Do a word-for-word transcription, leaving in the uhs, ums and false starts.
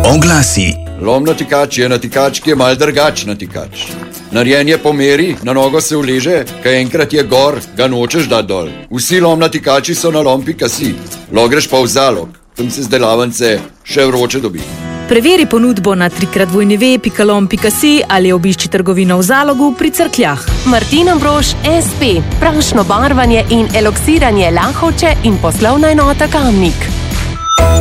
Oglasi. Lom natikač je natikač, ki je mal drugač natikač. Narejen je po meri, na nogo se uleže, kaj enkrat je gor, ga nočeš da dol. Vsi lom natikači so na lom pika si. Lo greš pa v Zalog, tam se zdelavance še vroče dobi. Preveri ponudbo na trikrat v w pika lom pika si ali obišči trgovino v Zalogu pri Cerkljah. Martin Ambrož es pe, prašno barvanje in eloksiranje Lahovče in poslovna enota Kamnik.